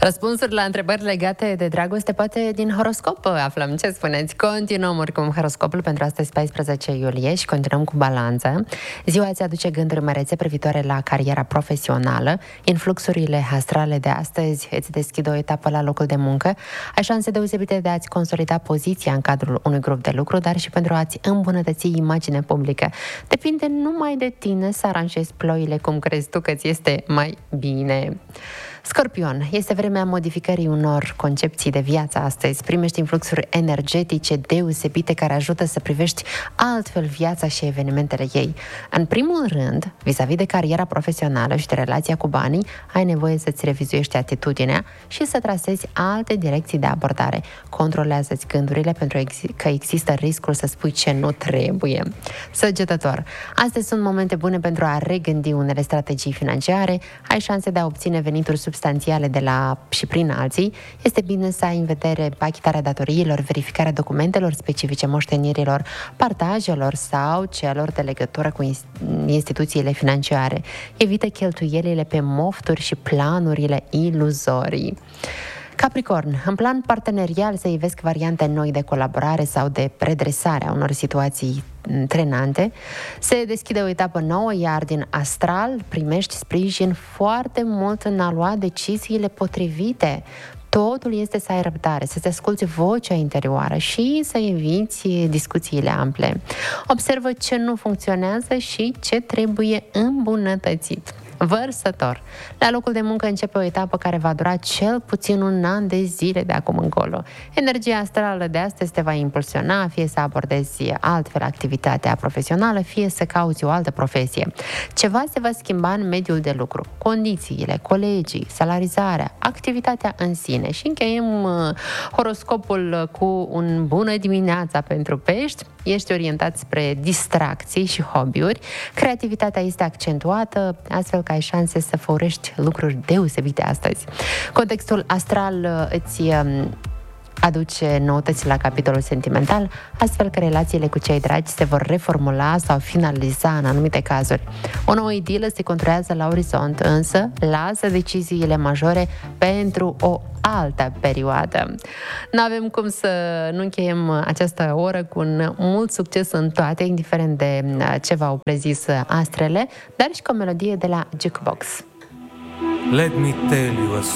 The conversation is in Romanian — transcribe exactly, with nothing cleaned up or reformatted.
Răspunsuri la întrebări legate de dragoste, poate din horoscop aflăm. Ce spuneți? Continuăm oricum horoscopul pentru astăzi, paisprezece iulie, și continuăm cu balanță. Ziua îți aduce gânduri mărețe privitoare la cariera profesională. Influxurile astrale de astăzi îți deschid o etapă la locul de muncă. Ai șanse deosebite de a-ți consolida poziția în cadrul unui grup de lucru, dar și pentru a-ți îmbunătăți imaginea publică. Depinde numai de tine să aranjezi ploile cum crezi tu că ți este mai bine. Scorpion, este vremea modificării unor concepții de viață astăzi. Primești influxuri energetice deosebite care ajută să privești altfel viața și evenimentele ei. În primul rând, vis-a-vis de cariera profesională și de relația cu banii, ai nevoie să-ți revizuiești atitudinea și să trasezi alte direcții de abordare. Controlează-ți gândurile pentru că există riscul să spui ce nu trebuie. Săgetător, astăzi sunt momente bune pentru a regândi unele strategii financiare. Ai șanse de a obține venituri substanțiale de la și prin alții. Este bine să ai în vedere achitarea datoriilor, verificarea documentelor specifice moștenirilor, partajelor sau celor de legătură cu instituțiile financiare. Evită cheltuielile pe mofturi și planurile iluzorii. Capricorn, în plan partenerial se ivesc variante noi de colaborare sau de redresare a unor situații trenante. Se deschide o etapă nouă, iar din astral primești sprijin foarte mult în a lua deciziile potrivite. Totul este să ai răbdare, să-ți asculți vocea interioară și să eviți discuțiile ample. Observă ce nu funcționează și ce trebuie îmbunătățit. Vărsător, la locul de muncă începe o etapă care va dura cel puțin un an de zile de acum încolo. Energia astrală de astăzi te va impulsiona, fie să abordezi altfel activitatea profesională, fie să cauți o altă profesie. Ceva se va schimba în mediul de lucru, condițiile, colegii, salarizarea, activitatea în sine. Și încheiem uh, horoscopul cu un bună dimineața pentru pești. Ești orientat spre distracții și hobby-uri. Creativitatea este accentuată, astfel că ai șanse să făurești lucruri deosebite astăzi. Contextul astral îți aduce noutăți la capitolul sentimental, astfel că relațiile cu cei dragi se vor reformula sau finaliza în anumite cazuri. O nouă idilă se conturează la orizont, însă lasă deciziile majore pentru o altă perioadă. N-avem cum să nu încheiem această oră cu un mult succes în toate, indiferent de ce v-au prezis astrele, dar și cu o melodie de la Jukebox. Let me tell you a